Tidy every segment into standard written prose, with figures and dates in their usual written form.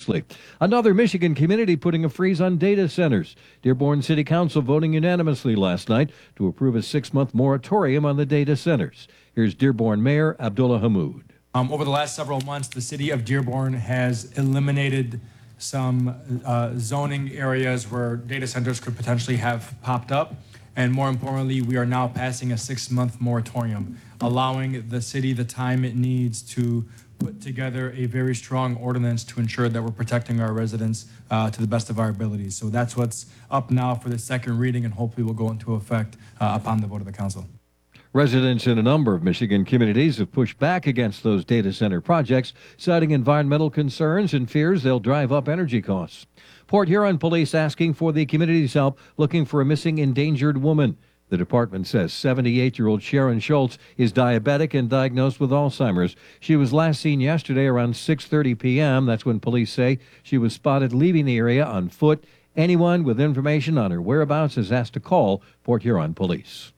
unanimously. Another Michigan community putting a freeze on data centers. Dearborn City Council voting unanimously last night to approve a 6-month moratorium on the data centers. Here's Dearborn Mayor Abdullah Hammoud. Over the last several months, the city of Dearborn has eliminated some zoning areas where data centers could potentially have popped up. And more importantly, we are now passing a 6-month moratorium, allowing the city the time it needs to put together a very strong ordinance to ensure that we're protecting our residents to the best of our abilities. So that's what's up now for the second reading, and hopefully will go into effect upon the vote of the council. Residents in a number of Michigan communities have pushed back against those data center projects, citing environmental concerns and fears they'll drive up energy costs. Port Huron police asking for the community's help looking for a missing endangered woman. The department says 78-year-old Sharon Schultz is diabetic and diagnosed with Alzheimer's. She was last seen yesterday around 6:30 p.m. That's when police say she was spotted leaving the area on foot. Anyone with information on her whereabouts is asked to call Port Huron police.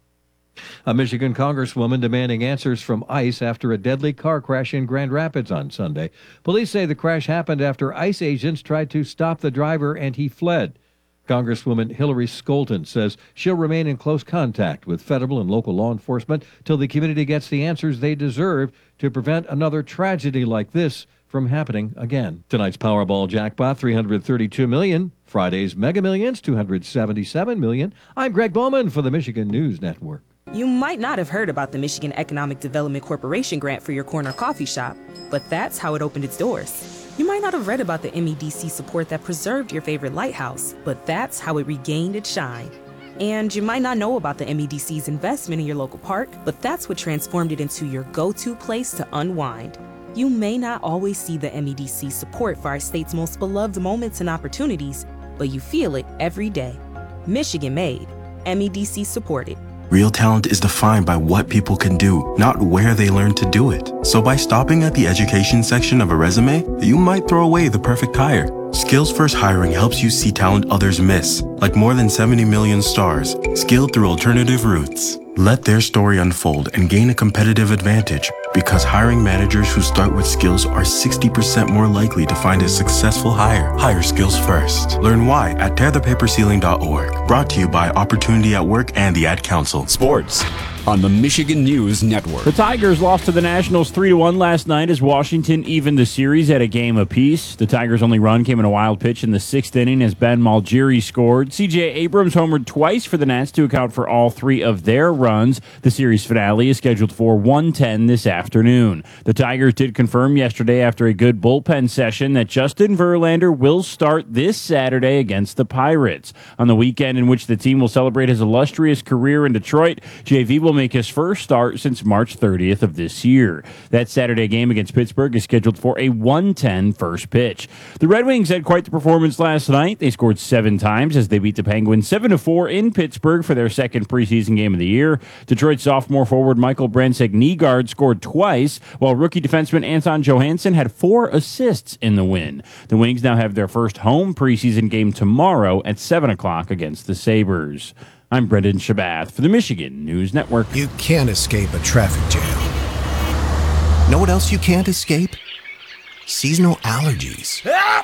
A Michigan congresswoman demanding answers from ICE after a deadly car crash in Grand Rapids on Sunday. Police say the crash happened after ICE agents tried to stop the driver and he fled. Congresswoman Hillary Skolton says she'll remain in close contact with federal and local law enforcement till the community gets the answers they deserve to prevent another tragedy like this from happening again. Tonight's Powerball jackpot, $332 million. Friday's Mega Millions, $277 million. I'm Greg Bowman for the Michigan News Network. You might not have heard about the Michigan Economic Development Corporation grant for your corner coffee shop, but that's how it opened its doors. You might not have read about the MEDC support that preserved your favorite lighthouse, but that's how it regained its shine. And you might not know about the MEDC's investment in your local park, but that's what transformed it into your go-to place to unwind. You may not always see the MEDC support for our state's most beloved moments and opportunities, but you feel it every day. Michigan made, MEDC supported. Real talent is defined by what people can do, not where they learn to do it. So by stopping at the education section of a resume, you might throw away the perfect hire. Skills First Hiring helps you see talent others miss, like more than 70 million stars, skilled through alternative routes. Let their story unfold and gain a competitive advantage, because hiring managers who start with skills are 60% more likely to find a successful hire. Hire skills first. Learn why at tearthepaperceiling.org. Brought to you by Opportunity at Work and the Ad Council. Sports on the Michigan News Network. The Tigers lost to the Nationals 3-1 last night as Washington evened the series at a game apiece. The Tigers' only run came in a wild pitch in the 6th inning as Ben Malgiri scored. C.J. Abrams homered twice for the Nats to account for all 3 of their runs. The series finale is scheduled for 1:10 this afternoon. The Tigers did confirm yesterday after a good bullpen session that Justin Verlander will start this Saturday against the Pirates. On the weekend in which the team will celebrate his illustrious career in Detroit, JV will make his first start since March 30th of this year. That Saturday game against Pittsburgh is scheduled for a 1:10 first pitch. The Red Wings had quite the performance last night. They scored 7 times as they beat the Penguins 7-4 in Pittsburgh for their second preseason game of the year. Detroit sophomore forward Michael Brandsegg-Nygaard scored twice, while rookie defenseman Anton Johansson had 4 assists in the win. The Wings now have their first home preseason game tomorrow at 7 o'clock against the Sabres. I'm Brendan Shabath for the Michigan News Network. You can't escape a traffic jam. Know what else you can't escape? Seasonal allergies.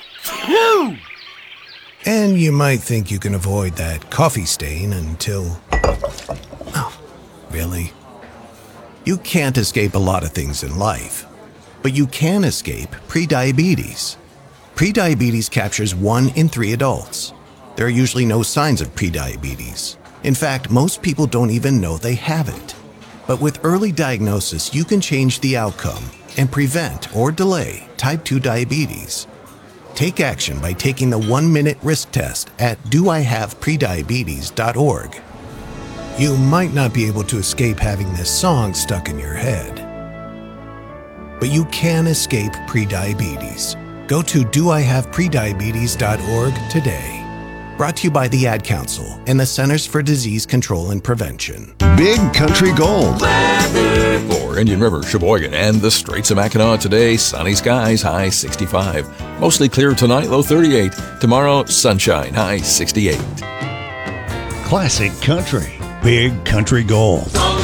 And you might think you can avoid that coffee stain until... Oh, really? You can't escape a lot of things in life, but you can escape prediabetes. Prediabetes captures 1 in 3 adults. There are usually no signs of prediabetes. In fact, most people don't even know they have it. But with early diagnosis, you can change the outcome and prevent or delay type 2 diabetes. Take action by taking the 1-minute risk test at doihaveprediabetes.org. You might not be able to escape having this song stuck in your head, but you can escape prediabetes. Go to doihaveprediabetes.org today. Brought to you by the Ad Council and the Centers for Disease Control and Prevention. Big Country Gold. For Indian River, Sheboygan, and the Straits of Mackinac today, sunny skies, high 65. Mostly clear tonight, low 38. Tomorrow, sunshine, high 68. Classic Country. Big Country Gold.